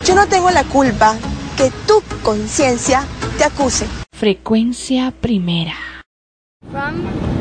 Yo no tengo la culpa que tu conciencia te acuse. Frecuencia primera. From